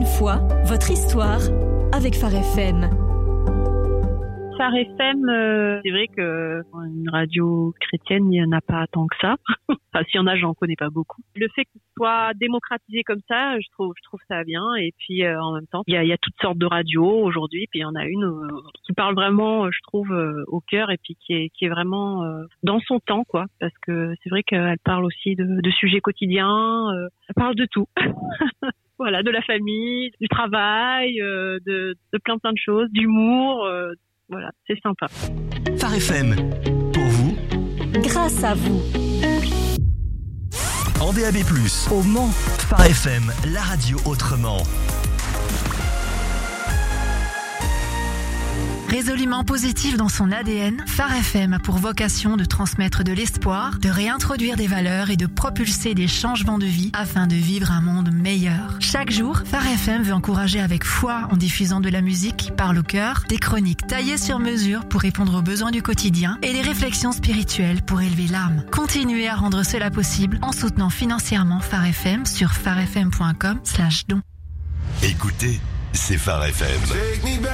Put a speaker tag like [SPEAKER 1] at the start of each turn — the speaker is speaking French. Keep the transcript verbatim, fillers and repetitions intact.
[SPEAKER 1] foi, votre histoire avec Phare F M.
[SPEAKER 2] Phare F M, euh, c'est vrai que une radio chrétienne, il n'y en a pas tant que ça. Enfin, s'il y en a, j'en connais pas beaucoup. Le fait que ce soit démocratisé comme ça, je trouve, je trouve ça bien. Et puis, euh, en même temps, il y a, il y a toutes sortes de radios aujourd'hui. Puis il y en a une euh, qui parle vraiment, je trouve, euh, au cœur et puis qui est, qui est vraiment euh, dans son temps, quoi. Parce que c'est vrai qu'elle parle aussi de, de sujets quotidiens. Euh, elle parle de tout. Voilà, de la famille, du travail, euh, de, de plein plein de choses, d'humour. Euh, Voilà, c'est sympa.
[SPEAKER 3] Phare F M, pour vous,
[SPEAKER 1] grâce à vous.
[SPEAKER 3] En D A B plus,
[SPEAKER 1] Au Mans.
[SPEAKER 3] Phare F M, la radio autrement.
[SPEAKER 4] Résolument positif dans son A D N, Phare F M a pour vocation de transmettre de l'espoir, de réintroduire des valeurs et de propulser des changements de vie afin de vivre un monde meilleur. Chaque jour, Phare F M veut encourager avec foi en diffusant de la musique qui parle au cœur, des chroniques taillées sur mesure pour répondre aux besoins du quotidien et des réflexions spirituelles pour élever l'âme. Continuez à rendre cela possible en soutenant financièrement Phare F M sur pharefm point com slash don.
[SPEAKER 3] Écoutez, c'est Phare F M.